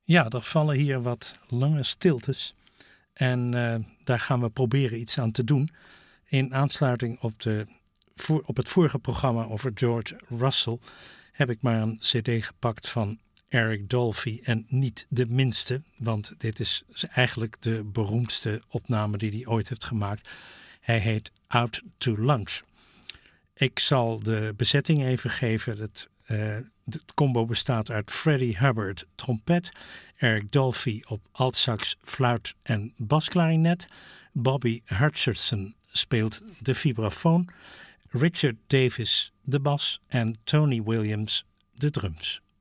Ja, er vallen hier wat lange stiltes. En daar gaan we proberen iets aan te doen. In aansluiting op het vorige programma over George Russell heb ik maar een cd gepakt van Eric Dolphy. En niet de minste, want dit is eigenlijk de beroemdste opname die hij ooit heeft gemaakt. Hij heet Out to Lunch. Ik zal de bezetting even geven. Het combo bestaat uit Freddie Hubbard trompet, Eric Dolphy op altsax, fluit en basklarinet, Bobby Hutcherson speelt de vibrafoon, Richard Davis de bas en Tony Williams de drums.